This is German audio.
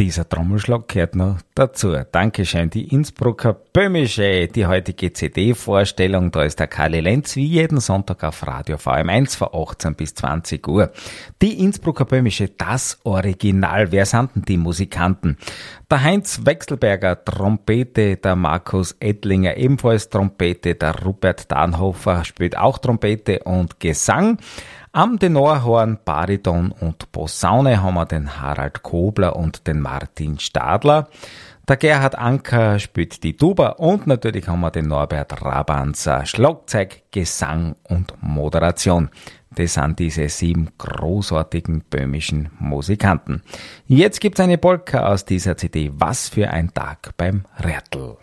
Dieser Trommelschlag gehört noch dazu. Dankeschön. Die Innsbrucker Böhmische, die heutige CD-Vorstellung. Da ist der Karli Lenz wie jeden Sonntag auf Radio VM1 von 18 bis 20 Uhr. Die Innsbrucker Böhmische, das Original. Wer sind denn die Musikanten? Der Heinz Wechselberger, Trompete, der Markus Ettlinger, ebenfalls Trompete, der Rupert Dahnhofer spielt auch Trompete und Gesang. Am Tenorhorn, Bariton und Posaune haben wir den Harald Kobler und den Martin Stadler. Der Gerhard Anker spielt die Tuba und natürlich haben wir den Norbert Rabanzer, Schlagzeug, Gesang und Moderation. Das sind diese 7 großartigen böhmischen Musikanten. Jetzt gibt's eine Polka aus dieser CD. Was für ein Tag beim Rärtl.